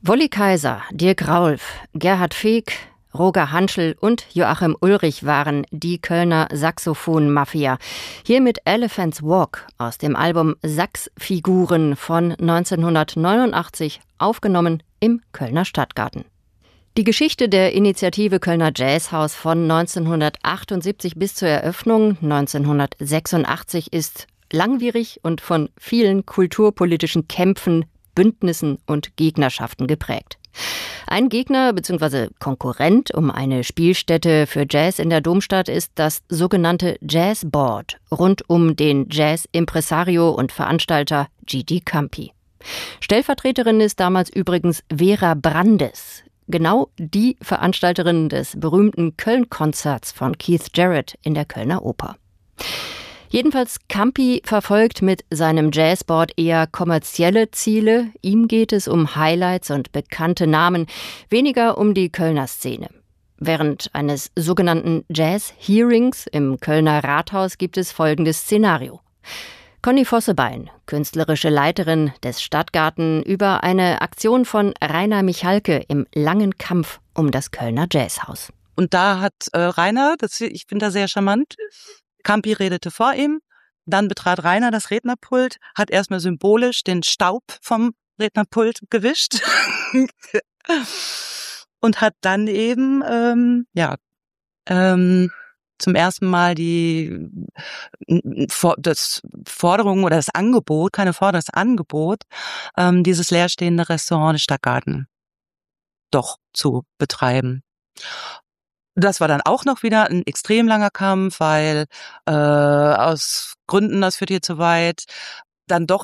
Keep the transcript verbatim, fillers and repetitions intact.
Wolli Kaiser, Dirk Raulf, Gerhard Feek, Roger Hanschel und Joachim Ulrich waren die Kölner Saxophon-Mafia. Hier mit Elephant's Walk aus dem Album Saxfiguren von neunzehnhundertneunundachtzig, aufgenommen im Kölner Stadtgarten. Die Geschichte der Initiative Kölner Jazzhaus von neunzehnhundertachtundsiebzig bis zur Eröffnung neunzehnhundertsechsundachtzig ist langwierig und von vielen kulturpolitischen Kämpfen, Bündnissen und Gegnerschaften geprägt. Ein Gegner bzw. Konkurrent um eine Spielstätte für Jazz in der Domstadt ist das sogenannte Jazzboard rund um den Jazz-Impresario und Veranstalter Gigi Campi. Stellvertreterin ist damals übrigens Vera Brandes, genau die Veranstalterin des berühmten Köln-Konzerts von Keith Jarrett in der Kölner Oper. Jedenfalls Campi verfolgt mit seinem Jazzboard eher kommerzielle Ziele. Ihm geht es um Highlights und bekannte Namen, weniger um die Kölner Szene. Während eines sogenannten Jazz-Hearings im Kölner Rathaus gibt es folgendes Szenario. Conny Vossebein, künstlerische Leiterin des Stadtgarten, über eine Aktion von Rainer Michalke im langen Kampf um das Kölner Jazzhaus. Und da hat äh, Rainer, das, ich finde das sehr charmant, Campi redete vor ihm, dann betrat Rainer das Rednerpult, hat erstmal symbolisch den Staub vom Rednerpult gewischt und hat dann eben ähm, ja ähm, zum ersten Mal die das Forderung oder das Angebot, keine Forderung, das Angebot, ähm, dieses leerstehende Restaurant des Stadtgarten doch zu betreiben. Das war dann auch noch wieder ein extrem langer Kampf, weil äh, aus Gründen, das führt hier zu weit, dann doch